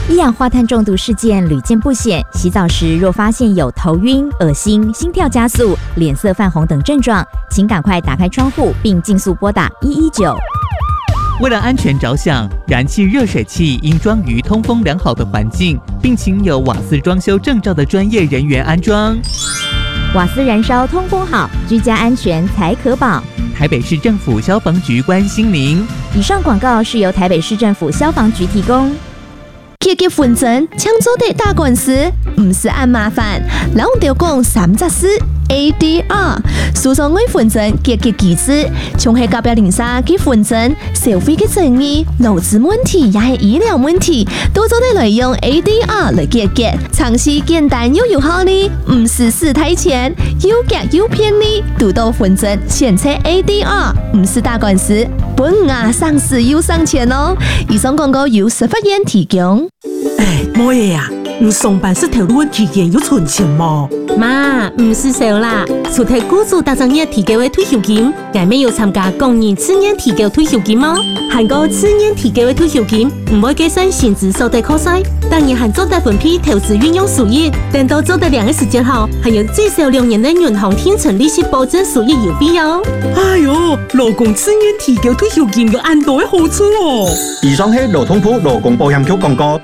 一氧化碳中毒事件屡见不鲜，洗澡时若发现有头晕、恶心、心跳加速、脸色泛红等症状，请赶快打开窗户并尽速拨打119。 为了安全着想，燃气热水器应装于通风良好的环境，并请有瓦斯装修证照的专业人员安装。 瓦斯燃烧通风好，居家安全才可保。 台北市政府消防局关心您。 以上广告是由台北市政府消防局提供。 结婚前抢做的大官司，不是按麻烦，咱就讲三只事 ADR， 诉讼为婚前结机制，从系隔壁邻居结婚前消费的争议、劳资问题也是医疗问题，都做得来用 ADR 来解决，尝试简单又有效率，不是死太钱，又结又便宜，都到婚前选择 ADR， 不是大官司，本啊上市又上钱哦。以上广告由司法院提供。 冇嘢啊，你上班是条路的期间有存钱冇？ 妈，唔是少啦，除睇雇主大正月提高的退休金，我们要参加工人次年提高退休金吗？韩国次年提高的退休金唔会计算薪资所得扣税，当然还做得分批投资运用收益，等到做得2个时间后，还有最少2年的银行天存利息保证收益有必要。 哎呦，劳工次年提高退休金有安多的好处哦！ 以上係勞通部勞工保險局廣告。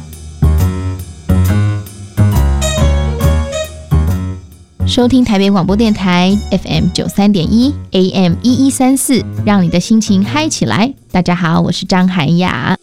收听台北广播电台 FM 93.1 AM 1134，让你的心情嗨起来。大家好，我是张涵雅。